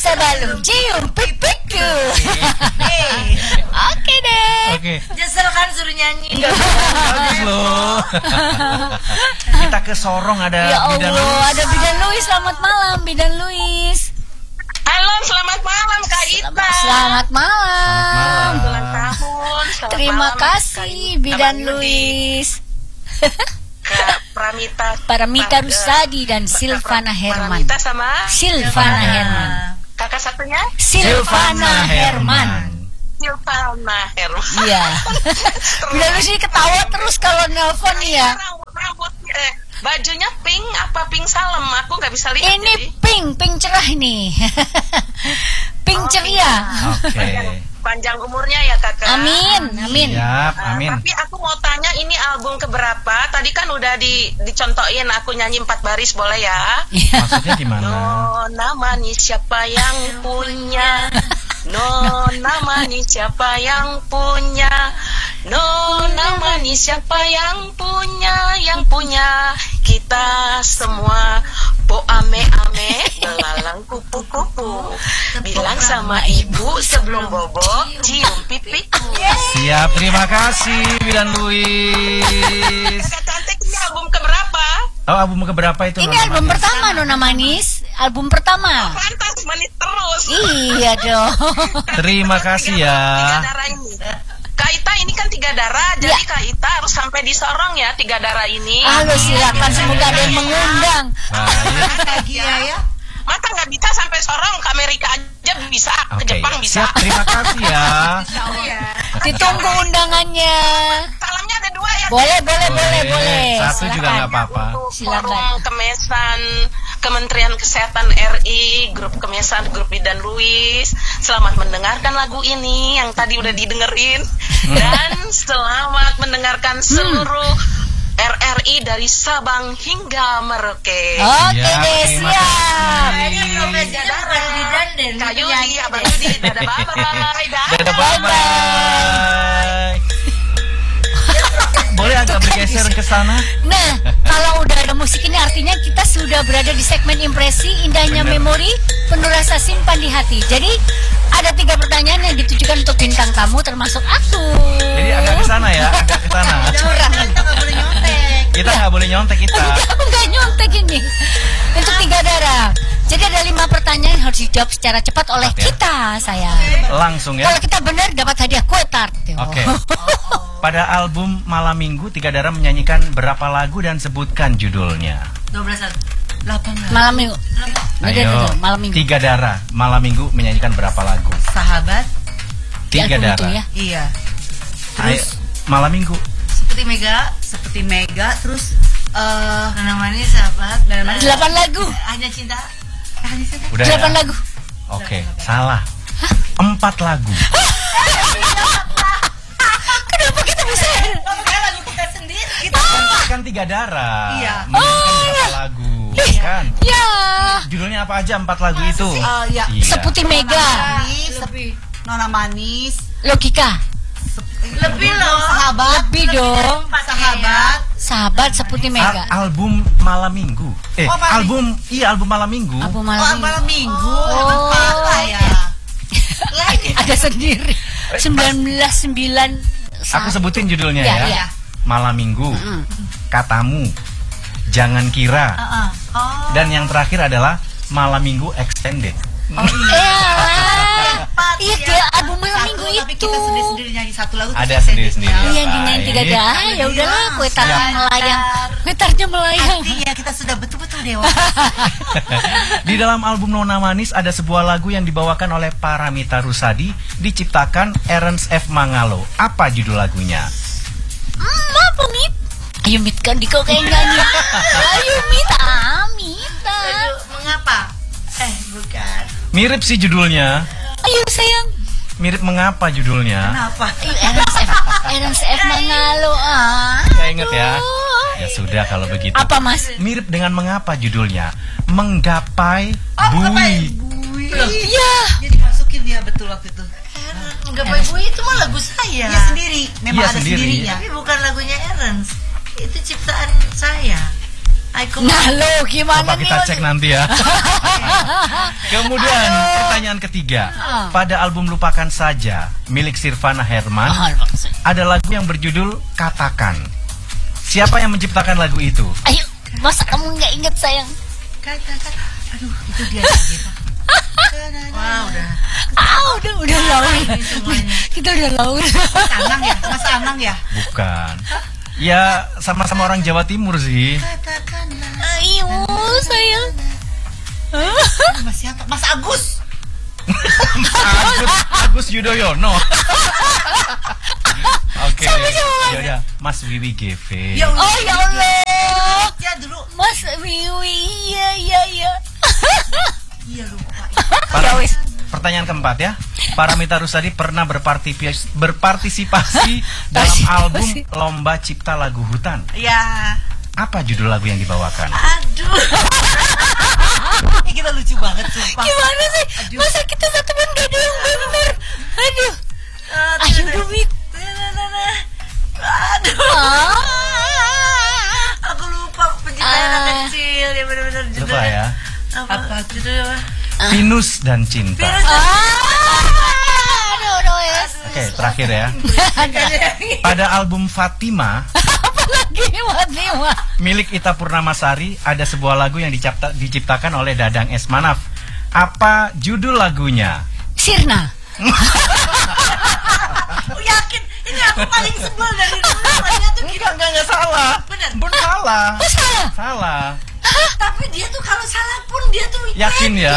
sebelum cium pipiku. Oke deh. Oke. Nyesel kan suruh nyanyi. Bagus loh. Kita ke Sorong ada Ya Bidan Allah, Luis. ada Bidan Luis. Selamat malam, Bidan Luis. Halo, selamat malam Kak Ita. Selamat malam. Ulang tahun. Selamat Terima malam, kasih, Kak Bidan Yudi, Luis. Kak Paramita Rusadi dan Silvana Herman. Paramita sama Silvana Herman. kakak satunya Silvana Herman. Silvana Herman. Iya. Bidan Luis ini ketawa terus kalau nelpon ya. Rambut bajunya pink apa pink salem? Aku nggak bisa lihat. Ini pink cerah ini. Pink ceria. Oke. Panjang umurnya ya kakak. Amin. Siap, amin. Tapi aku mau tanya ini album keberapa? Tadi kan udah dicontohin aku nyanyi 4 baris boleh ya? Maksudnya gimana? Nona manis siapa yang punya? Nona manis siapa yang punya? Nona manis siapa yang punya? Yang punya kita semua. Po ame-ame belalang kupu-kupu. Bilang sama ibu sebelum bobo cium pipiku. Siap, terima kasih Bidan Luis. Kakak cantik ini album keberapa? Oh, album keberapa itu? Ini Nona album Manis? pertama Nona Manis. Album pertama. Pantas manis terus. Iya dong. Terima kasih ya. 3 darah ini. Kak Ita ini kan 3 darah, jadi Ya. Kak Ita harus sampai di Sorong ya 3 darah ini. Halo, silakan semoga ada yang mengundang. Baik. Lagi ya. Masa nggak bisa sampai Sorong, ke Amerika aja bisa, ke Oke, Jepang bisa. siap, terima kasih ya. Ditunggu undangannya. Salamnya ada 2 ya. Boleh. Satu juga nggak apa-apa. Untuk Silakan. Forum Kemesan Kementerian Kesehatan RI, Grup Kemesan, Grup Bidan Luis. Selamat mendengarkan lagu ini yang tadi udah didengerin. Dan selamat mendengarkan seluruh RRI dari Sabang hingga Merauke. Oke Ya, deh, terima siap. Kayaknya belum Bidan deh. Kak Yudi, Abang Yudi, dadah bye-bye. Dadah, bye-bye. Boleh agak bergeser ke sana? Nah, kalau udah ada musik ini artinya kita sudah berada di segmen impresi indahnya Bener. memori penuh rasa simpan di hati. Jadi ada 3 pertanyaan yang ditujukan untuk bintang tamu termasuk aku. Jadi agak ke sana ya, agak ke sana. Curang. Kita nggak boleh nyontek. Kita nggak boleh nyontek kita. Aku nggak nyontek ini. Untuk 3 darah. Jadi ada 5 pertanyaan yang harus dijawab secara cepat oleh Cepat ya? kita, sayang. Langsung ya. Kalau kita benar dapat hadiah kue tart. Oke. Pada album Malam Minggu, 3 darah menyanyikan berapa lagu dan sebutkan judulnya. 12 8 Malam minggu. Ayo, Malam minggu. 3 darah Malam Minggu menyanyikan berapa lagu? Sahabat. 3 3 darah. ya. Iya. Ayo, Malam Minggu. Seperti Mega terus Nona Manis sahabat. 8 lagu. Hanya cinta. Udah 8 ya? lagu. Oke, salah. 4 lagu. Kenapa kita bisa? Saya lagu kita sendiri. Kita Kan 3 darah. Iya. Menyanyikan berapa lagu? Kan? Ya. Judulnya apa aja 4 lagu itu? ya. Iya. Seputih Mega. Manis, Nona Manis. Logika. Lebih loh. Sahabat. Lebih dong. Sahabat. Sahabat Seputih Mega. Album Malam Minggu. Malam album Malam Minggu. Album Oh, malam malam minggu. Oh. Apa ya? Lagi. ada sendiri. 1991. Aku sebutin judulnya Iya, ya. iya. Malam Minggu. Katamu. Jangan Kira. Oh. Dan yang terakhir adalah Malam Minggu Extended. Iya dia album malam minggu Tapi itu. kita sendiri-sendiri nyanyi satu lagu. Ada terus sendiri-sendiri. edit. Iya dinyanyi 3 Baik. darah. Ya udahlah kue tarnya Siap. melayang. Kue tarnya melayang. Artinya kita sudah betul-betul dewasa. Di dalam album Nona Manis ada sebuah lagu yang dibawakan oleh Paramita Rusadi, diciptakan Ernst F. Mangalo. Apa judul lagunya? Apa Mit? Ayo Mit kan dikau kayak nyanyi. Ayo Mit, Mita. Aduh, mengapa? Bukan. Mirip sih judulnya. Ayo sayang. Mirip mengapa judulnya? Kenapa? Ernst F. Mangalo. Gak inget ya? Ya sudah kalau begitu. Apa Mas? Mirip dengan mengapa judulnya? Menggapai Menggapai Bui. Iya. Jadi masukin dia betul waktu itu. Menggapai Bui itu mah lagu saya. Dia sendiri. Memang Iya, ada sendiri. sendirinya. Tapi bukan lagunya Ernst. Itu ciptaan saya. Nah lo gimana Coba nih? kita cek nanti ya. Kemudian pertanyaan ketiga. Pada album Lupakan Saja milik Sirvana Herman ada lagu yang berjudul Katakan. Siapa yang menciptakan lagu itu? Ayo, masa kamu nggak inget sayang? Katakan. Aduh, itu dia lagi, Pak. Wah, udah. Udah laut. Kita udah laut. Mas Anang ya? Bukan. Ya, sama-sama orang Jawa Timur sih. Katakanlah. Ayo, sayang. Mas siapa? Mas Agus. Agus Yudhoyono. Oke. Sama-sama. Yaudah, Mas Wiwi GV. Ya Allah. Oh ya Allah. Ya dulu. Mas Wiwi, iya. Iya lupa. Pertanyaan keempat ya. Paramita Rusady pernah berpartisipasi dalam album Lomba Cipta Lagu Hutan. Ya. Apa judul lagu yang dibawakan? Aduh. Kita lucu banget sumpah. Gimana sih? Aduh. Masa kita satu pun gak ada yang bener? Aduh. Ayo Dumit. Aduh. Aku lupa penciptaan anak kecil ya benar-benar judulnya. Lupa ya. Apa judulnya? Pinus dan Cinta. Pinus. Aduh, ya. Oke, terakhir ya. Pada album Fatima Apalagi Fatima. milik Ita Purnamasari ada sebuah lagu yang diciptakan oleh Dadang S. Manaf. Apa judul lagunya? Sirna. Yakin ini aku paling sebel dari dulu. Dia tuh gini. Enggak salah. Bener. Bun salah. Oh salah. Salah. Tapi dia tuh kalau salah pun dia tuh Yakin ya?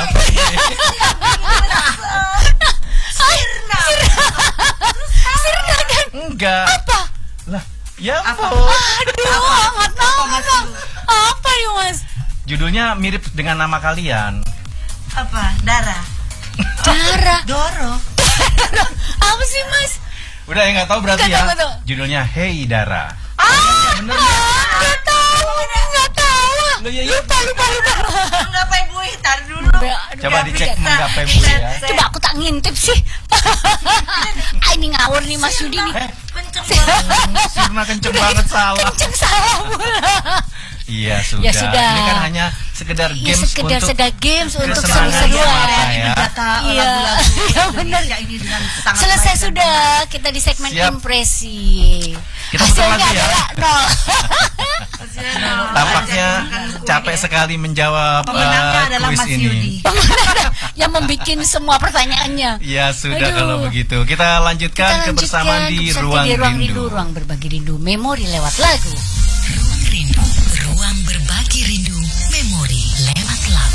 Sirna. Sirna kan? Enggak. Apa? Lah, ya Apa? ampun. Aduh, nggak tahu. Apa ya Mas? Judulnya mirip dengan nama kalian. Apa? Darah. Darah. Doro. Apa sih Mas? Udah ya nggak tahu berarti Nggak ya. tahu. Judulnya Hey Dara. Bener nggak tahu. Loh, ya, ya. Lupa. Menggapai buih tar dulu. Coba dicek menggapai bui ya. Coba aku tak ngintip sih. Ini ngawur nih Mas Yudi nih. Kenceng banget. Sirna kenceng banget salah. Kenceng salah pula. Iya sudah. Ya sudah. Ini kan hanya sekedar Ya games sekedar untuk games untuk kesenangan seru-seruan. semata ya. Data Iya. lagu-lagu Ya benar. Indonesia ini dengan sangat Selesai baik dan sudah kita di segmen Siap. impresi. Kita putar Hasilnya lagi ya. adalah nol. benar. Tampaknya capek sekali menjawab Pemenangnya adalah kuis Mas ini. Yudi. Yang membuat semua pertanyaannya. Ya sudah Aduh. kalau begitu. Kita lanjutkan kebersamaan di Kita Ruang di Ruang Rindu. Ruang berbagi rindu, memori lewat lagu.